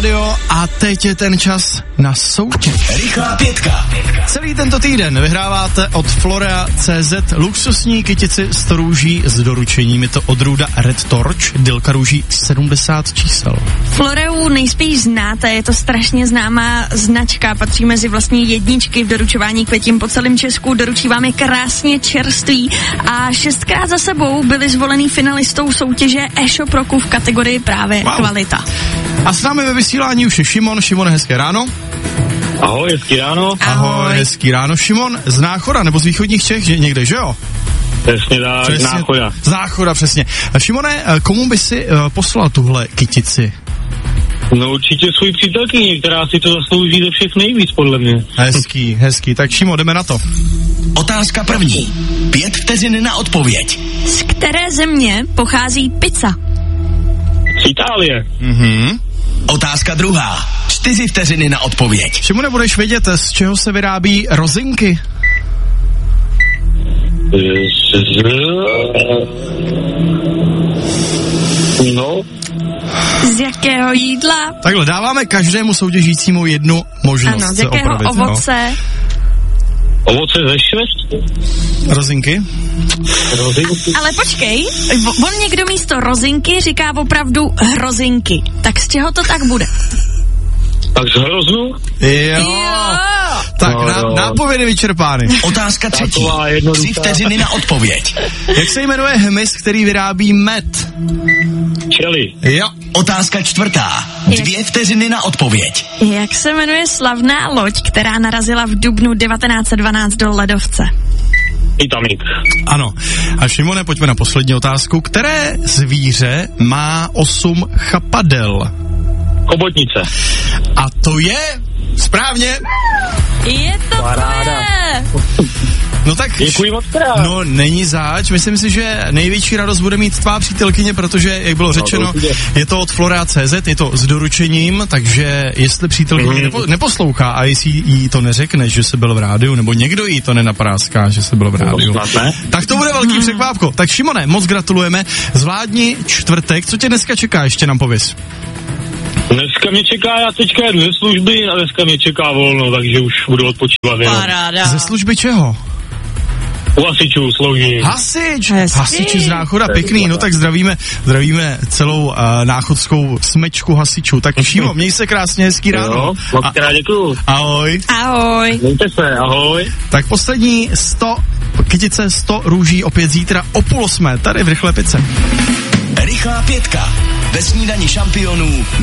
rádio a teď je ten čas na soutěž. Rychlá pětka. Celý tento týden vyhráváte od Florea.cz luxusní kytici s růží s doručením. Je to odrůda Red Torch, délka růží 70 čísel. Floreu nejspíš znáte, je to strašně známá značka, patří mezi vlastně jedničky v doručování květin po celém Česku, doručí vám je krásně čerství a 6krát za sebou byli zvolený finalistou soutěže e-shop roku v kategorii právě kvalita. A s námi ve vysílání už je Šimon. Šimon, hezké ráno. Ahoj, hezký ráno. Ahoj, hezký ráno. Šimon z Náchoda, nebo z východních Čech, že někde, že jo? Přesně tak, Náchoda. Záchoda, přesně. Šimone, komu by si poslal tuhle kytici? No určitě svůj přítelkyni, která si to zaslouží ze všech nejvíc, podle mě. Hezký. Tak Šimo, jdeme na to. Otázka první. 5 vteřin na odpověď. Z které země pochází pizza? Z Itálie. Otázka druhá. 4 vteřiny na odpověď. Šimone, budeš vědět, z čeho se vyrábí rozinky? No. Z jakého jídla? Takhle, dáváme každému soutěžícímu jednu možnost. Ano, z jakého opravit, ovoce? No. Ovoce ze Švédska? Rozinky? Ale počkej, on někdo místo rozinky říká opravdu hrozinky. Tak z čeho to tak bude? Tak z hroznu? Jo. Tak nápovědy vyčerpány. Otázka třetí. 3 vteřiny na odpověď. Jak se jmenuje hmyz, který vyrábí med? Čeli. Jo. Otázka čtvrtá. 2 vteřiny na odpověď. Jak se jmenuje slavná loď, která narazila v dubnu 1912 do ledovce? Titanic. Ano. A Šimone, pojďme na poslední otázku. Které zvíře má 8 chapadel? Chobotnice. A to je správně. Je to tvoje. No tak, děkuji moc krát. No není zač, myslím si, že největší radost bude mít tvá přítelkyně, protože, jak bylo řečeno, je to od Florea.cz, je to s doručením, takže jestli přítelkyně neposlouchá a jestli jí to neřekneš, že jsi byl v rádiu, nebo někdo jí to nenapráská, že jsi byl v rádiu, tak to bude velký překvápko. Tak Šimone, moc gratulujeme, zvládni čtvrtek, co tě dneska čeká, ještě nám pověz. Dneska mě čeká, já teďka jdu ze služby a dneska mě čeká volno, takže už budu odpočívat jenom. Paráda. Ze služby čeho? U hasičů slouží. Hasiči z Náchoda, pěkný, no tak zdravíme celou náchodskou smečku hasičů. Tak Šimo, měj se krásně, hezký ráno. Moc krát děkuju. Ahoj. Ahoj. Mějte se, ahoj. Tak poslední 100 kytice, 100 růží opět zítra o 7:30 tady v Rychlé pětce. Rychlá pětka. Ve snídani šampionů